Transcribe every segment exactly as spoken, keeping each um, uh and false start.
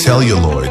celluloid.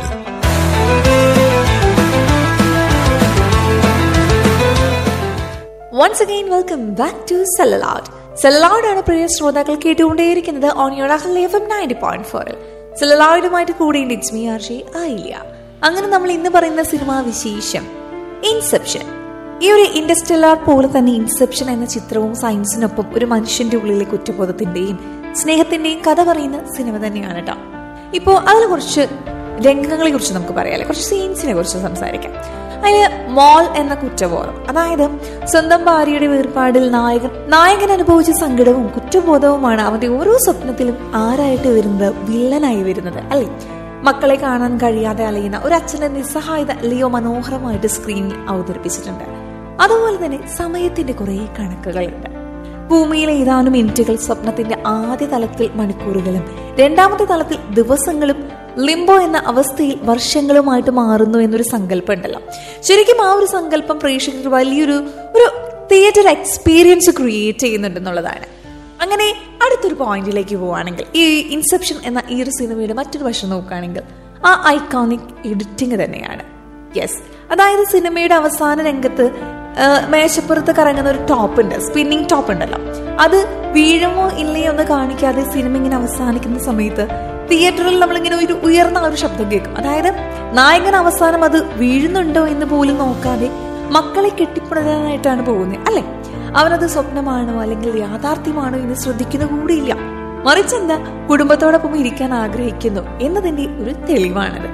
Once again, welcome back to Celluloid. Celluloid ആണ് പ്രിയ ശ്രോതാക്കൾ കേട്ടുകൊണ്ടേയിരിക്കുന്നത് on your Ahalya F M ninety point ഫോറിൽ. സെല്ലുലോയിഡുമായിട്ട് കൂടെയുണ്ട് it's me Arshi ആയില്ല. അങ്ങനെ നമ്മൾ ഇന്ന് പറയുന്ന സിനിമാ വിശേഷം ഇൻസെപ്ഷൻ. ഈ ഒരു ഇൻഡർസ്റ്റെല്ലാർ പോലെ തന്നെ ഇൻസെപ്ഷൻ എന്ന ചിത്രവും സയൻസിനൊപ്പം ഒരു മനുഷ്യന്റെ ഉള്ളിലെ കുറ്റബോധത്തിന്റെയും സ്നേഹത്തിന്റെയും കഥ പറയുന്ന സിനിമ തന്നെയാണ് കേട്ടോ. ഇപ്പോൾ അതിൽ കുറച്ച് രംഗങ്ങളെ കുറിച്ച് നമുക്ക് പറയാല്ലേ, കുറച്ച് സീൻസിനെ കുറിച്ച് സംസാരിക്കാം. അതിന് മോൾ എന്ന കുറ്റബോധം, അതായത് സ്വന്തം ഭാര്യയുടെ വേർപാടിൽ നായകൻ നായകൻ അനുഭവിച്ച സങ്കടവും കുറ്റബോധവുമാണ് അവന്റെ ഓരോ സ്വപ്നത്തിലും ആരായിട്ട് വരുന്നത്, വില്ലനായി വരുന്നത് അല്ലെ. മക്കളെ കാണാൻ കഴിയാതെ അലയുന്ന ഒരു അച്ഛന്റെ നിസ്സഹായത ലിയോ മനോഹരമായിട്ട് സ്ക്രീനിൽ അവതരിപ്പിച്ചിട്ടുണ്ട്. അതുപോലെ തന്നെ സമയത്തിന്റെ കുറെ കണക്കുകളുണ്ട്. ഭൂമിയിലെ ഏതാനും മിനിറ്റുകൾ സ്വപ്നത്തിന്റെ ആദ്യ തലത്തിൽ മണിക്കൂറുകളും രണ്ടാമത്തെ തലത്തിൽ ദിവസങ്ങളും ലിംബോ എന്ന അവസ്ഥയിൽ വർഷങ്ങളുമായിട്ട് മാറുന്നു എന്നൊരു സങ്കല്പം ഉണ്ടല്ലോ. ശരിക്കും ആ ഒരു സങ്കല്പം പ്രേക്ഷകർക്ക് വലിയൊരു ഒരു തിയേറ്റർ എക്സ്പീരിയൻസ് ക്രിയേറ്റ് ചെയ്യുന്നുണ്ടെന്നുള്ളതാണ്. അങ്ങനെ അടുത്തൊരു പോയിന്റിലേക്ക് പോവുകയാണെങ്കിൽ ഈ ഇൻസെപ്ഷൻ എന്ന ഈ ഒരു സിനിമയുടെ മറ്റൊരു വശം നോക്കുകയാണെങ്കിൽ ആ ഐക്കോണിക് എഡിറ്റിംഗ് തന്നെയാണ്. യെസ്, അതായത് സിനിമയുടെ അവസാന രംഗത്ത് മേശപ്പുറത്ത് കറങ്ങുന്ന ഒരു ടോപ്പ് ഉണ്ട്, സ്പിന്നിങ് ടോപ്പ് ഉണ്ടല്ലോ. അത് വീഴുമോ ഇല്ലയോ എന്ന് കാണിക്കാതെ സിനിമ ഇങ്ങനെ അവസാനിക്കുന്ന സമയത്ത് തിയേറ്ററിൽ നമ്മളിങ്ങനെ ഒരു ഉയർന്ന ഒരു ശബ്ദം കേൾക്കും. അതായത് നായകൻ അവസാനം അത് വീഴുന്നുണ്ടോ എന്ന് പോലും നോക്കാതെ മക്കളെ കെട്ടിപ്പുണരാനായിട്ടാണ് പോകുന്നത് അല്ലെ. അവനത് സ്വപ്നമാണോ അല്ലെങ്കിൽ യാഥാർത്ഥ്യമാണോ എന്ന് ശ്രദ്ധിക്കുന്ന കൂടിയില്ല. മറിച്ച് എന്താ, കുടുംബത്തോടൊപ്പം ഇരിക്കാൻ ആഗ്രഹിക്കുന്നു എന്നതിന്റെ ഒരു തെളിവാണത്.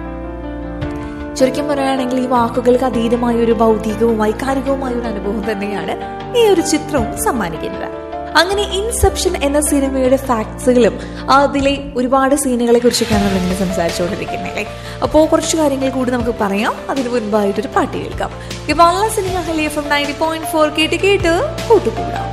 ചുരുക്കം പറയുകയാണെങ്കിൽ ഈ വാക്കുകൾക്ക് അതീതമായ ഒരു ഭൗതികവും വൈകാരികവുമായ ഒരു അനുഭവം തന്നെയാണ് ഈ ഒരു ചിത്രവും സമ്മാനിക്കുന്നത്. അങ്ങനെ ഇൻസെപ്ഷൻ എന്ന സിനിമയുടെ ഫാക്ട്സുകളും അതിലെ ഒരുപാട് സീനുകളെ കുറിച്ചൊക്കെയാണ് നമ്മളിങ്ങനെ സംസാരിച്ചുകൊണ്ടിരിക്കുന്നത് അല്ലേ. അപ്പോൾ കുറച്ച് കാര്യങ്ങൾ കൂടി നമുക്ക് പറയാം. അതിന് മുൻപായിട്ടൊരു പാട്ട് കേൾക്കാം. ഇപ്പോൾ cinema Ahalya F M ninety point four കേട്ട് കേട്ട് കൂട്ടുകൂടാം.